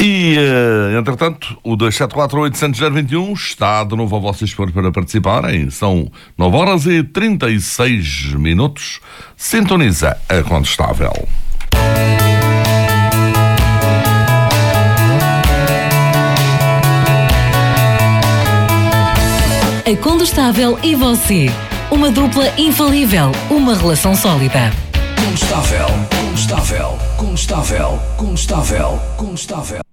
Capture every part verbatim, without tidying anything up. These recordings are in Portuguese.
E, uh, entretanto, o dois sete quatro oito zero zero dois um está de novo a vosso dispor para participarem. São nove horas e trinta e seis minutos. Sintoniza a Condestável. A Condestável e você. Uma dupla infalível. Uma relação sólida. Condestável, Condestável, Condestável, Condestável, Condestável.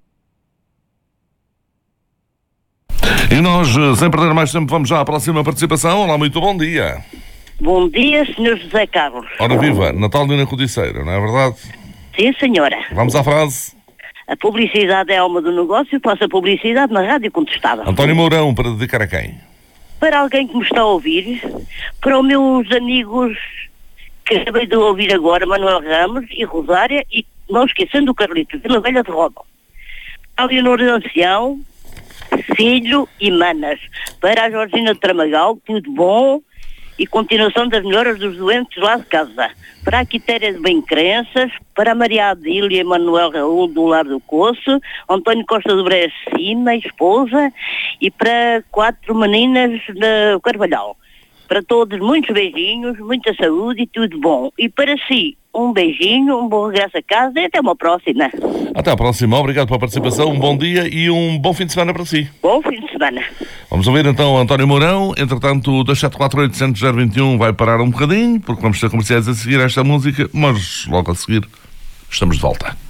E nós, sem perder mais tempo, vamos já à próxima participação. Olá, muito bom dia. Bom dia, senhor José Carlos. Ora viva, Natalina Codiceira, não é verdade? Sim, senhora. Vamos à frase. A publicidade é a alma do negócio e faço a publicidade na Rádio Condestável. António Mourão, para dedicar a quem? Para alguém que me está a ouvir, para os meus amigos que acabei de ouvir agora, Manuel Ramos e Rosária, e não esquecendo o Carlito, Vila Velha de Roma. A Leonor de Ancião, Filho e Manas. Para a Georgina de Tramagal, tudo bom e continuação das melhoras dos doentes lá de casa. Para a Quitéria de Bem-Crenças, para a Maria Adília e Manuel Raul do Lar do Coço, António Costa do Breia Cima, esposa, e para quatro meninas de Carvalhal. Para todos, muitos beijinhos, muita saúde e tudo bom. E para si, um beijinho, um bom regresso a casa e até uma próxima. Até à próxima, obrigado pela participação, um bom dia e um bom fim de semana para si. Bom fim de semana. Vamos ouvir então António Mourão. Entretanto, o dois sete quatro oito zero zero dois um vai parar um bocadinho, porque vamos ter comerciais a seguir esta música, mas logo a seguir estamos de volta.